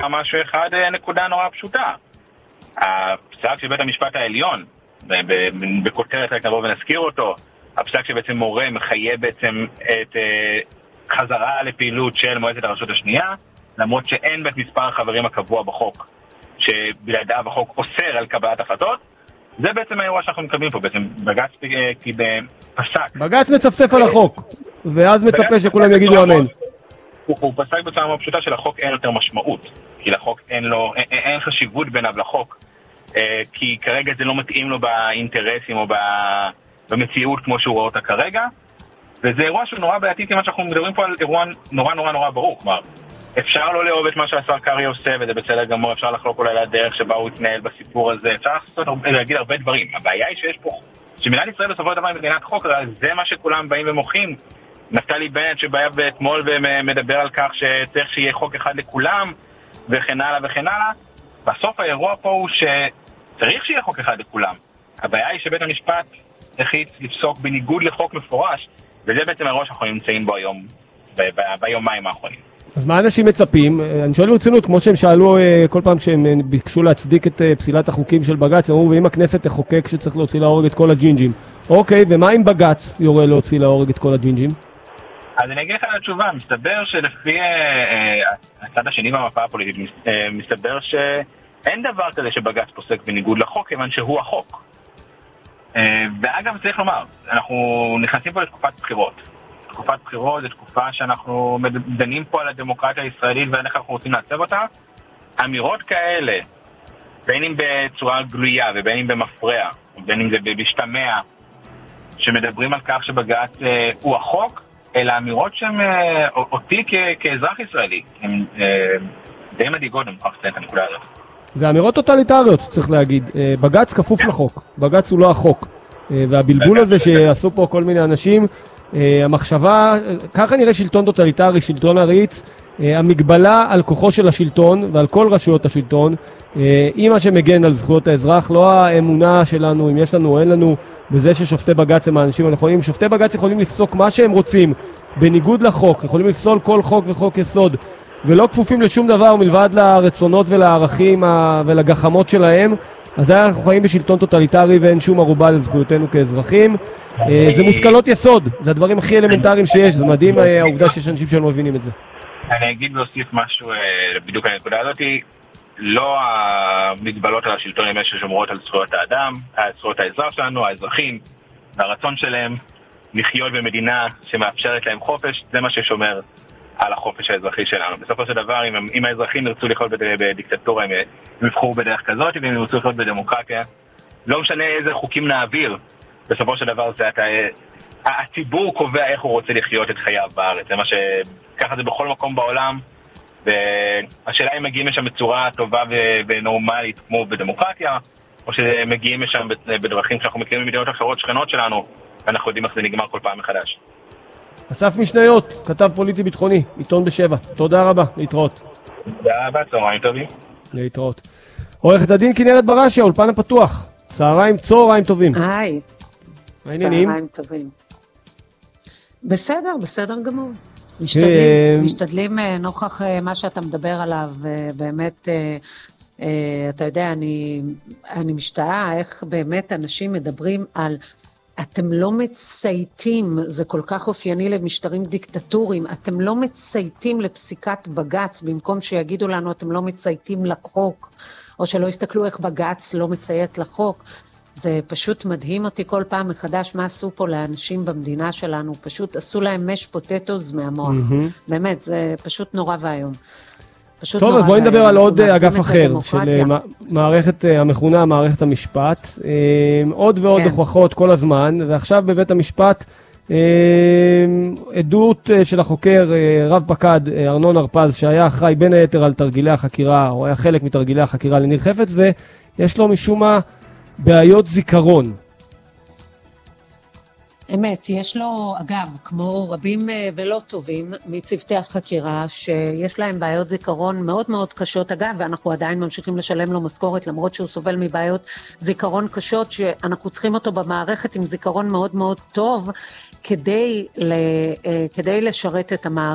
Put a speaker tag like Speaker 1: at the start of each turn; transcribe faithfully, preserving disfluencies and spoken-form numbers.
Speaker 1: משהו אחד, נקודה נורא פשוטה. הפסק של בית המשפט העליון, בכותרת רק נבוא ונזכיר אותו, הפסק שבעצם מורה מחייב בעצם את חזרה לפעילות של מועצת הרשות השנייה, למרות שאין בית מספר החברים הקבוע בחוק, שבלעדיו החוק אוסר על קבלת החלטות. זה בעצם האירוע שאנחנו מקבלים פה, בעצם בג"ץ פסק.
Speaker 2: בג"ץ מצפצף על החוק, ואז מצפה שכולם יגידו אמן.
Speaker 1: הוא, הוא פסק בצורה מאוד פשוטה שלחוק אין יותר משמעות, כי לחוק אין לו, אין, אין חשיבות ביניו לחוק, אה, כי כרגע זה לא מתאים לו באינטרסים או במציאות כמו שהוא רואה אותה כרגע, וזה אירוע שהוא נורא בעייתי, כיוון שאנחנו מדברים פה על אירוע נורא נורא נורא ברור, כלומר, אפשר לא לאהוב את מה שהשר קרי עושה, וזה בסדר גמור, אפשר לחלוק אולי לדרך שבה הוא התנהל בסיפור הזה, אפשר לעשות, להגיד הרבה דברים. הבעיה היא שיש פה, שמדינת ישראל בסופו של דבר היא מדינת חוק, זה מה שכולם באים ומוחים. נפתלי בנט שבא אתמול ומדבר על כך שצריך שיהיה חוק אחד לכולם, וכן הלאה וכן הלאה. בסוף האירוע פה הוא שצריך שיהיה חוק אחד לכולם. הבעיה היא שבית המשפט החליט לפסוק בניגוד לחוק מפורש, וזה בעצם האירוע שאנחנו נמצאים בו היום, ב- ב- ביומיים האחרונים.
Speaker 2: אז מה אנשים מצפים? אני שואל ברצינות, כמו שהם שאלו כל פעם שהם ביקשו להצדיק את פסילת החוקים של בג"ץ, אמרו, ואם הכנסת תחוקק שצריך להוציא להורג את כל הג'ינג'ים. אוקיי, ומה אם בג"ץ יורה להוציא להורג את כל הג'ינג'ים?
Speaker 1: אז אני אגיד לך על התשובה, מסתבר שלפי הצד השני במפה הפוליטית, מסתבר שאין דבר כזה שבג"ץ פוסק בניגוד לחוק, כיוון שהוא החוק. ואגב, צריך לומר, אנחנו נכנסים פה לתקופת בחירות. תקופת בחירות זה תקופה שאנחנו דנים פה על הדמוקרטיה הישראלית ואיך אנחנו רוצים לעצב אותה. אמירות כאלה, בין אם בצורה גלויה ובין אם במפרע, בין אם זה במשתמע, שמדברים על כך שבג"ץ אה, הוא החוק, אלא אמירות שהן אה, אותי כ- כאזרח ישראלי, הן אה, די מדאיגות, אני מוכרח לציין את הנקודה הזאת.
Speaker 2: זה אמירות טוטליטריות, צריך להגיד. אה, בג"ץ כפוף לחוק, בג"ץ הוא לא החוק. אה, והבלבול הזה שעשו פה כל מיני אנשים, Uh, המחשבה, ככה נראה שלטון טוטליטרי, שלטון עריץ, uh, המגבלה על כוחו של השלטון ועל כל רשויות השלטון, uh, היא מה שמגן על זכויות האזרח, לא האמונה שלנו, אם יש לנו או אין לנו, בזה ששופטי בג"ץ הם האנשים הנכונים. שופטי בג"ץ יכולים לפסוק מה שהם רוצים, בניגוד לחוק, יכולים לפסול כל חוק וחוק יסוד, ולא כפופים לשום דבר מלבד לרצונות ולערכים ולגחמות שלהם. אז אנחנו חיים בשלטון טוטליטרי ואין שום ערובה לזכויותינו כאזרחים. זה מושכלות יסוד, זה הדברים הכי אלמנטריים שיש, זה מדהים העובדה שיש אנשים שלא מבינים את זה.
Speaker 1: אני אגיד להוסיף משהו בדיוק על הנקודה הזאת, לא המגבלות על השלטון הם ששומרות על זכויות האדם, על זכויות האזרח שלנו, האזרחים, והרצון שלהם לחיות במדינה שמאפשרת להם חופש, זה מה ששומר על החופש האזרחי שלנו. בסופו של דבר, אם, אם האזרחים ירצו לחיות בדיקטטורה, הם יבחרו בדרך כזאת, ואם הם ירצו לחיות בדמוקרטיה, לא משנה איזה חוקים נעביר, בסופו של דבר זה אתה, הציבור קובע איך הוא רוצה לחיות את חייו בארץ. זה מה ש... ככה זה בכל מקום בעולם, והשאלה אם מגיעים לשם בצורה טובה ונורמלית כמו בדמוקרטיה, או שמגיעים לשם בדרכים שאנחנו מכירים במדינות אחרות שכנות שלנו, ואנחנו יודעים איך זה נגמר כל פעם מחדש.
Speaker 2: אסף משניות, כתב פוליטי ביטחוני, עיתון בשבע. תודה רבה, להתראות.
Speaker 1: תודה רבה, צהריים טובים.
Speaker 2: להתראות. עורכת הדין כנרת בראשי, האולפן הפתוח. צהריים, צהריים טובים.
Speaker 3: היי.
Speaker 2: העניינים?
Speaker 3: צהריים טובים. בסדר, בסדר גמור. משתדלים, משתדלים נוכח מה שאתה מדבר עליו, באמת, אתה יודע, אני, אני משתאה איך באמת אנשים מדברים על אתם לא מצייתים, זה כל כך אופייני למשטרים דיקטטוריים, אתם לא מצייתים לפסיקת בג"ץ, במקום שיגידו לנו אתם לא מצייתים לחוק, או שלא יסתכלו איך בג"ץ לא מציית לחוק. זה פשוט מדהים אותי כל פעם מחדש מה עשו פה לאנשים במדינה שלנו, פשוט עשו להם מש פוטטוס מהמוח. Mm-hmm. באמת, זה פשוט נורא והיום.
Speaker 2: טוב, אז בואי נדבר על עוד אגף אחר, של מערכת המכונה, מערכת המשפט. עוד ועוד הוכחות כל הזמן, ועכשיו בבית המשפט, עדות של החוקר רב פקד ארנון הרפז, שהיה אחראי בין היתר על תרגילי החקירה, או היה חלק מתרגילי החקירה לניר חפץ, ויש לו משום מה בעיות זיכרון.
Speaker 3: אמת, יש לו, אגב, כמו רבים ולא טובים מצוותי החקירה, שיש להם בעיות זיכרון מאוד מאוד קשות, אגב, ואנחנו עדיין ממשיכים לשלם לו משכורת, למרות שהוא סובל מבעיות זיכרון קשות, שאנחנו צריכים אותו במערכת עם זיכרון מאוד מאוד טוב, כדי, כדי לשרת את המערכת.